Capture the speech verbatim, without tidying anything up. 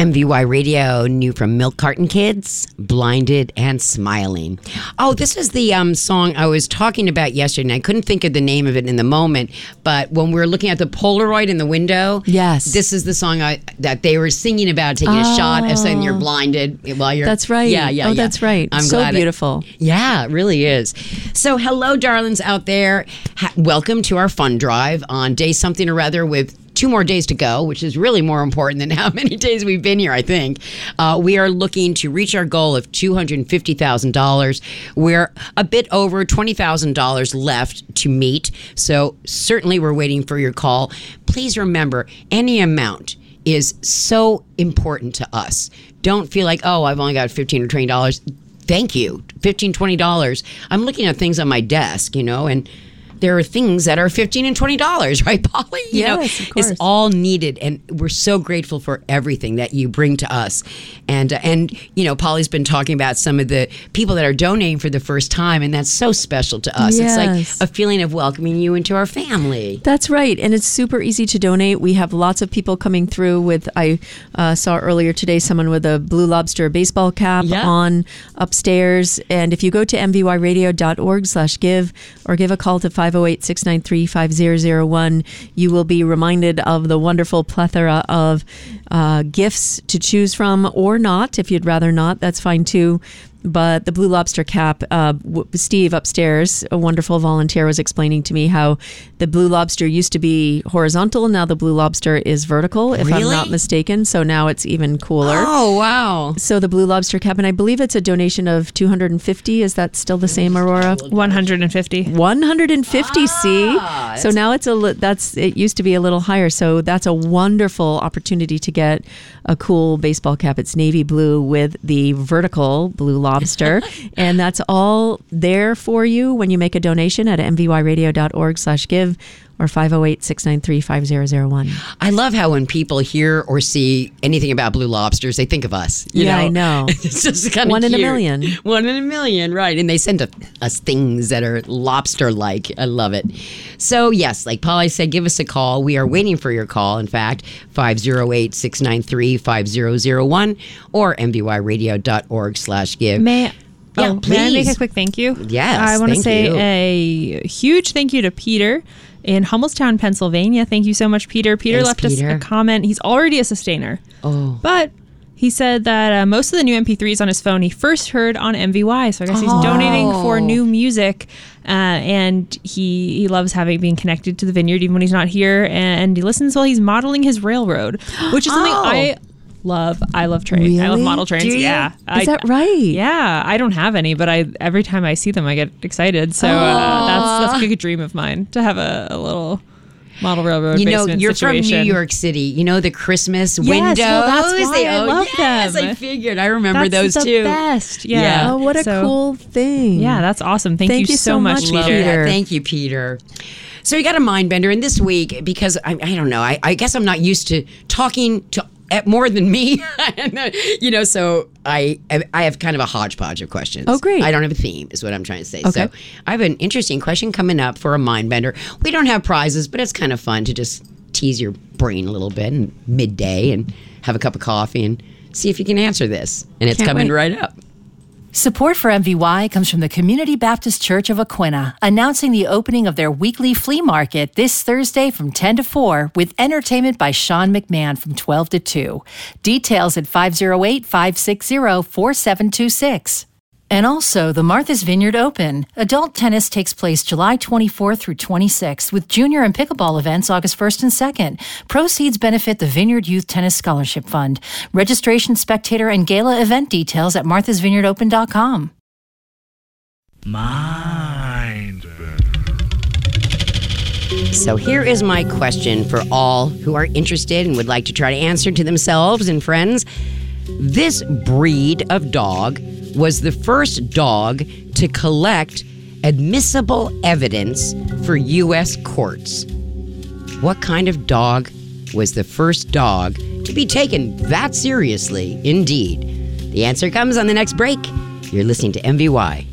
M V Y Radio, new from Milk Carton Kids, Blinded and Smiling. Oh, this is the um, song I was talking about yesterday, and I couldn't think of the name of it in the moment, but when we were looking at the Polaroid in the window, yes, this is the song I, that they were singing about, taking oh. a shot of saying you're blinded while you're... That's right. Yeah, yeah, Oh, yeah. that's right. I'm so glad beautiful. It, yeah, it really is. So, hello, darlings out there. Ha- welcome to our fun drive on day something or other with two more days to go, which is really more important than how many days we've been here, I think. Uh, we are looking to reach our goal of two hundred fifty thousand dollars. We're a bit over twenty thousand dollars left to meet, so certainly we're waiting for your call. Please remember, any amount is so important to us. Don't feel like, oh, I've only got fifteen or twenty dollars. Thank you. fifteen, twenty dollars. I'm looking at things on my desk, you know, and there are things that are fifteen and twenty dollars, right, Polly? You yes, know, of course. It's all needed, and we're so grateful for everything that you bring to us. And, uh, and you know, Polly's been talking about some of the people that are donating for the first time, and that's so special to us. Yes. It's like a feeling of welcoming you into our family. That's right, and it's super easy to donate. We have lots of people coming through with, I uh, saw earlier today, someone with a Blue Lobster baseball cap yeah. on upstairs. And if you go to m v y radio dot org slash give or give a call to five oh eight, six nine three, five oh oh one, you will be reminded of the wonderful plethora of uh, gifts to choose from, or not. If you'd rather not, that's fine too. But the Blue Lobster cap, uh, Steve upstairs, a wonderful volunteer, was explaining to me how the Blue Lobster used to be horizontal. Now the Blue Lobster is vertical, if really? I'm not mistaken. So now it's even cooler. Oh, wow. So the Blue Lobster cap, and I believe it's a donation of two hundred fifty. Is that still the same, Aurora? one hundred fifty. one hundred fifty, Ah, see? So now it's a li- that's it used to be a little higher. So that's a wonderful opportunity to get a cool baseball cap. It's navy blue with the vertical Blue Lobster. And that's all there for you when you make a donation at m v y radio dot org slash give or five oh eight, six nine three, five oh oh one. I love how when people hear or see anything about Blue Lobsters, they think of us. You Yeah, know? I know. It's just kind of One in a cute. million. One in a million, right. And they send to us things that are lobster-like. I love it. So, yes, like Polly said, give us a call. We are waiting for your call, in fact, five oh eight, six nine three, five oh oh one or m v y radio dot org slash give. May Yeah, oh, may I make please. a quick thank you? Yes, I want to thank say you. a huge thank you to Peter in Hummelstown, Pennsylvania. Thank you so much, Peter. Peter Thanks, left Peter. us a comment. He's already a sustainer. Oh. But he said that uh, most of the new M P threes on his phone he first heard on M V Y. So I guess he's Oh. donating for new music. Uh, and he he loves having being connected to the vineyard even when he's not here. And he listens while he's modeling his railroad, which is something Oh. I love. I love trains. I love Really? model trains. Do you? Yeah. Is I, that right? Yeah, I don't have any, but I every time I see them, I get excited. So uh, that's that's like a dream of mine to have a, a little model railroad. You know, basement you're situation. from New York City. You know the Christmas Yes, windows? well, that's why They- I oh, love yes, them. I figured. I remember That's those the too. best. Yeah. Yeah. Oh, what a So- cool thing. Yeah, that's awesome. Thank, Thank you, you so so much, much, Love Peter. that. Peter. Thank you, Peter. So you got a mind bender, and this week, because I, I don't know, I, I guess I'm not used to talking to at more than me, you know. So I I have kind of a hodgepodge of questions. Oh, great. I don't have a theme, is what I'm trying to say. Okay. So I have an interesting question coming up for a mind bender. We don't have prizes, but it's kind of fun to just tease your brain a little bit and midday and have a cup of coffee and see if you can answer this. And it's Can't coming wait. right up. Support for M V Y comes from the Community Baptist Church of Aquinnah, announcing the opening of their weekly flea market this Thursday from ten to four with entertainment by Sean McMahon from twelve to two. Details at five oh eight, five six oh, four seven two six. And also the Martha's Vineyard Open. Adult tennis takes place July twenty-fourth through twenty-sixth with junior and pickleball events August first and second. Proceeds benefit the Vineyard Youth Tennis Scholarship Fund. Registration, spectator, and gala event details at marthas vineyard open dot com. Mind So here is my question for all who are interested and would like to try to answer to themselves and friends. This breed of dog was the first dog to collect admissible evidence for U S courts. What kind of dog was the first dog to be taken that seriously indeed? The answer comes on the next break. You're listening to M V Y.